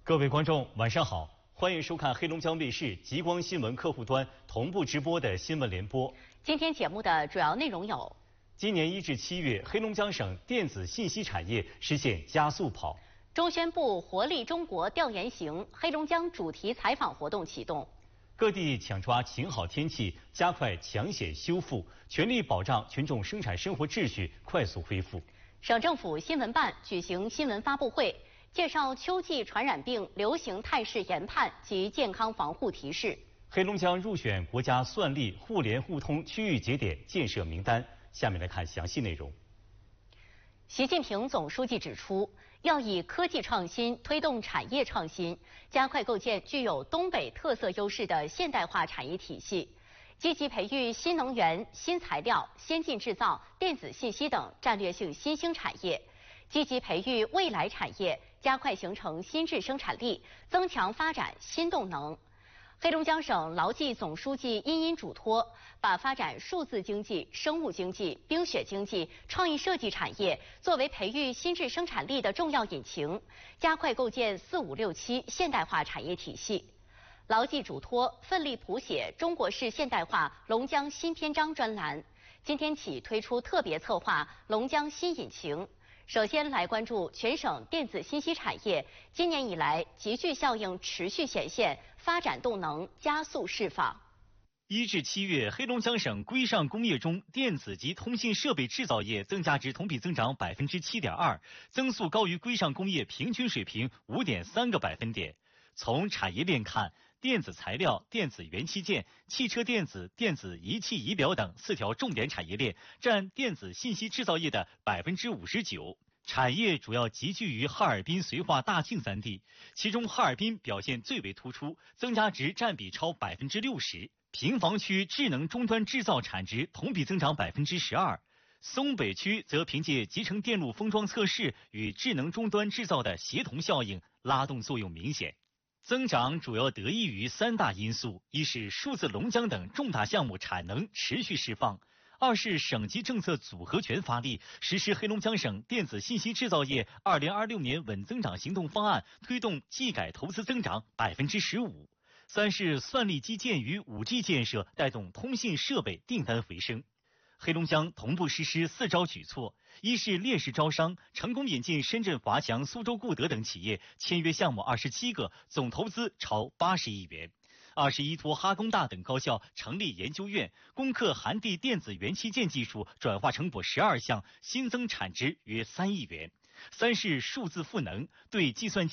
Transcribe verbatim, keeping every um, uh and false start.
各位观众，晚上好，欢迎收看黑龙江卫视极光新闻客户端同步直播的新闻联播。 今天节目的主要内容有： 今年一至七月，黑龙江省电子信息产业实现加速跑； 中宣部活力中国调研行黑龙江主题采访活动启动； 各地抢抓晴好天气，加快抢险修复，全力保障群众生产生活秩序快速恢复。 省政府新闻办举行新闻发布会，介绍秋季传染病流行态势研判及健康防护提示。 黑龙江入选国家算力互联互通区域节点建设名单。下面来看详细内容。 习近平总书记指出，要以科技创新推动产业创新，加快构建具有东北特色优势的现代化产业体系，积极培育新能源、新材料、先进制造、电子信息等战略性新兴产业，积极培育未来产业，加快形成新质生产力，增强发展新动能。黑龙江省劳技总书记殷殷嘱托，把发展数字经济、生物经济、冰雪经济、创意设计产业作为培育新质生产力的重要引擎，加快构建“四五六七”现代化产业体系。劳技嘱托奋力谱写中国式现代化龙江新篇章专栏，今天起推出特别策划“龙江新引擎”。首先来关注全省电子信息产业今年以来集聚效应持续显现，发展动能加速释放。 一至七月，黑龙江省规上工业中电子及通信设备制造业增加值同比增长百分之七点二，增速高于规上工业平均水平五点三个百分点。从产业链看，电子材料、电子元器件、汽车电子、电子仪器仪表等四条重点产业链占电子信息制造业的百分之五十九。产业主要集聚于哈尔滨、绥化、大庆三地，其中哈尔滨表现最为突出，增加值占比超百分之六十。平房区智能终端制造产值同比增长百分之十二。松北区则凭借集成电路封装测试与智能终端制造的协同效应，拉动作用明显。增长主要得益于三大因素：一是数字龙江等重大项目产能持续释放；二是省级政策组合拳发力，实施黑龙江省电子信息制造业二零二六年稳增长行动方案，推动技改投资增长百分之十五；三是算力基建与五 G 建设带动通信设备订单回升。黑龙江同步实施四招举措：一是烈士招商，成功引进深圳华强、苏州固德等企业，签约项目二十七个，总投资超八十亿元；二是依托哈工大等高校成立研究院，攻克寒地电子元器件技术转化成果十二项，新增产值约三亿元；三是数字赋能，对计算机